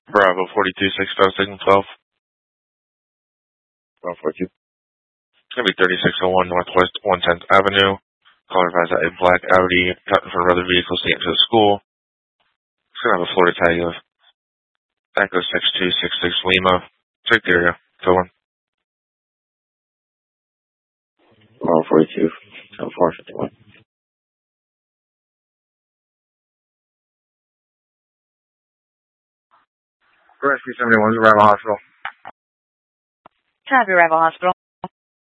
Bravo 42-6 signal 12. Bravo 42. It's going to be 3601 Northwest 110th Avenue. Caller advised that a black Audi cut in front of other vehicles to get into the school. It's going to have a Florida tag of Echo 6266 Lima. Check the area. Fill in. Bravo 42. 451. Rescue 71's Arrival Hospital. Happy Arrival Hospital.